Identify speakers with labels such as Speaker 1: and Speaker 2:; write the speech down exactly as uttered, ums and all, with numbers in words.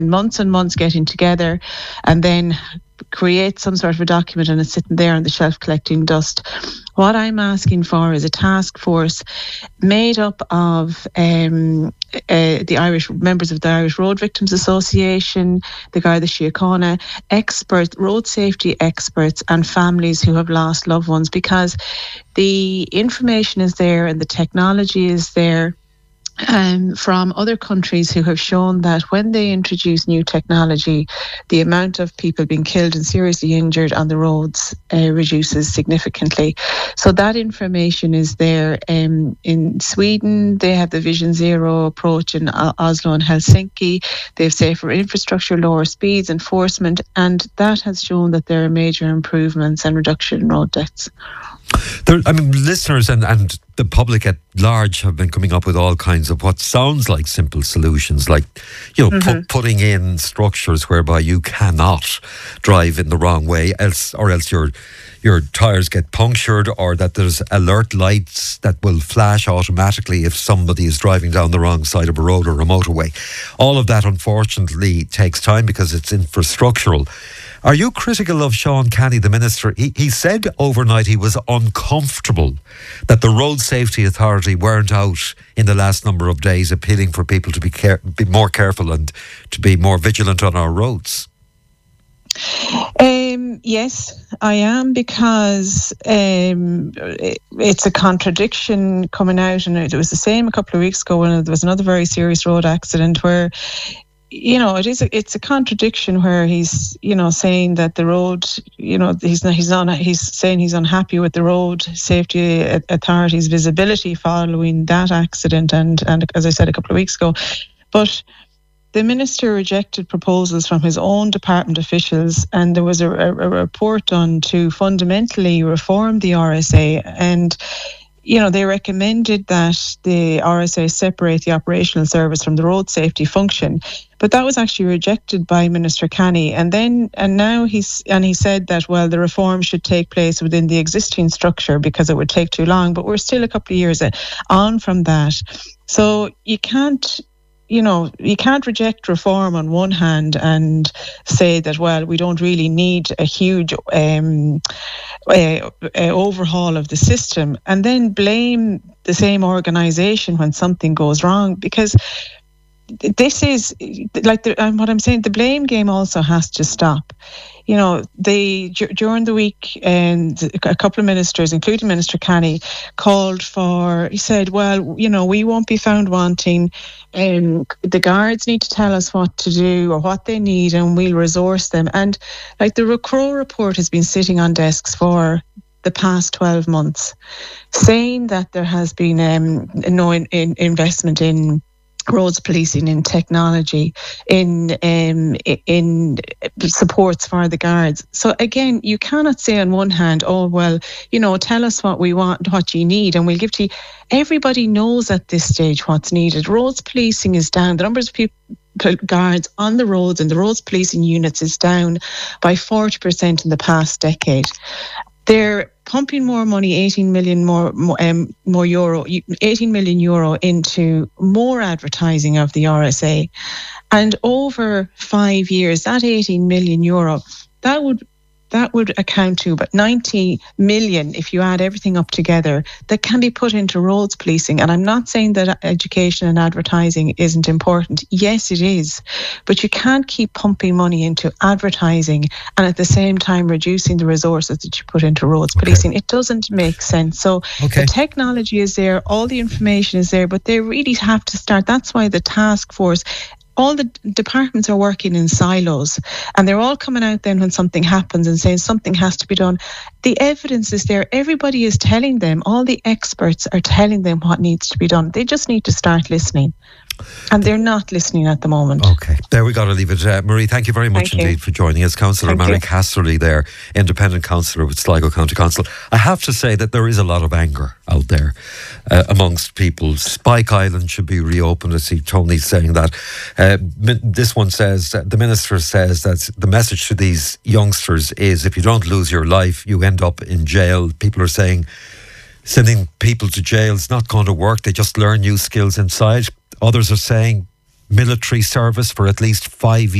Speaker 1: months and months getting together and then create some sort of a document and it's sitting there on the shelf collecting dust. What I'm asking for is a task force made up of um, uh, the Irish members of the Irish Road Victims Association, the Garda Síochána, experts, road safety experts and families who have lost loved ones, because the information is there and the technology is there Um, from other countries who have shown that when they introduce new technology, the amount of people being killed and seriously injured on the roads uh, reduces significantly. So that information is there. Um, in Sweden, they have the Vision Zero approach in uh, Oslo and Helsinki. They have safer infrastructure, lower speeds, enforcement, and that has shown that there are major improvements and reduction in road deaths.
Speaker 2: There, I mean, listeners and, and the public at large have been coming up with all kinds of what sounds like simple solutions, like, you know,
Speaker 1: mm-hmm.
Speaker 2: pu- putting in structures whereby you cannot drive in the wrong way, else or else your your tyres get punctured, or that there's alert lights that will flash automatically if somebody is driving down the wrong side of a road or a motorway. All of that, unfortunately, takes time because it's infrastructural. Are you critical of Sean Canny, the Minister? He, he said overnight he was uncomfortable that the Road Safety Authority weren't out in the last number of days appealing for people to be, care, be more careful and to be more vigilant on our roads.
Speaker 1: Um, yes, I am, because um, it, it's a contradiction coming out, and it was the same a couple of weeks ago when there was another very serious road accident where, you know, it is a, it's a contradiction where he's, you know, saying that the road, you know, he's not, he's not, he's saying he's unhappy with the Road Safety Authority's visibility following that accident, and and as I said a couple of weeks ago, but the Minister rejected proposals from his own department officials, and there was a, a, a report done to fundamentally reform the R S A, and you know, they recommended that the R S A separate the operational service from the road safety function, but that was actually rejected by Minister Canny. And then, and now he's, and he said that, well, the reform should take place within the existing structure because it would take too long, but we're still a couple of years on from that. So you can't, you know, you can't reject reform on one hand and say that, well, we don't really need a huge um, a, a overhaul of the system, and then blame the same organisation when something goes wrong, because this is like the, um, what I'm saying, the blame game also has to stop. You know, they d- during the week, and a couple of ministers, including Minister Canny, called for, he said, well, you know, we won't be found wanting. Um, the guards need to tell us what to do or what they need, and we'll resource them. And like the Crow report has been sitting on desks for the past twelve months, saying that there has been um, no in, in investment in roads policing, in technology, in um, in supports for the guards. So again, you cannot say on one hand, oh well, you know, tell us what we want, what you need, and we'll give to you. Everybody knows at this stage what's needed. Roads policing is down. The numbers of people, guards on the roads and the roads policing units is down by forty percent in the past decade. They're pumping more money, eighteen million more, more, um, more euro, eighteen million euro into more advertising of the R S A, and over five years, that eighteen million euro, that would that would account to about ninety million if you add everything up together that can be put into roads policing. And I'm not saying that education and advertising isn't important. Yes, it is. But you can't keep pumping money into advertising and at the same time reducing the resources that you put into roads okay. policing. It doesn't make sense. So okay. the technology is there, all the information is there, but they really have to start. That's why the task force, all the departments are working in silos, and they're all coming out then when something happens and saying something has to be done. The evidence is there. Everybody is telling them, all the experts are telling them what needs to be done. They just need to start listening. And they're not listening at the moment.
Speaker 2: Okay, there we got to leave it. Uh, Marie, thank you very much
Speaker 1: thank
Speaker 2: indeed
Speaker 1: you.
Speaker 2: for joining us. Councillor Mary Casterly there, independent councillor with Sligo County Council. I have to say that there is a lot of anger out there uh, amongst people. Spike Island should be reopened. I see Tony saying that. Uh, this one says, uh, the Minister says that the message to these youngsters is if you don't lose your life, you end up in jail. People are saying sending people to jail is not going to work. They just learn new skills inside. Others are saying military service for at least five